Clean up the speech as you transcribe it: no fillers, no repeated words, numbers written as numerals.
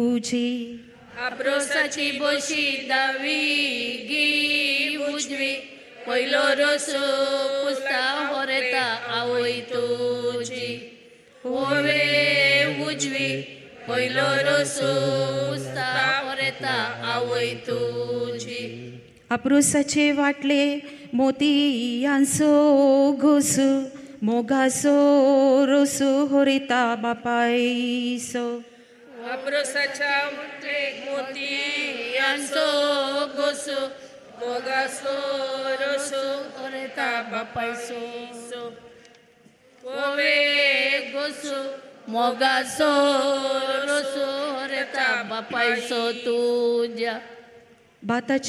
तुझी आप्रोसाची बोशी दावी गी उजवी पहिलो रोसो पुसता होरेता आवय तुझी होवे उजवी पहिलो रोसो पुसता होरेता आवय तुझी अप्रोसाचे वाटले मोती यांसो घोसू मोगासो रोसू होरिता बापायसो अप्रोसाच्या मोती यांसो गोसो मोगासो रोसो होरेता बापायसो ओवे गोसो मोगासो रोसो होरेता बापायसो तुझ्या भाताचे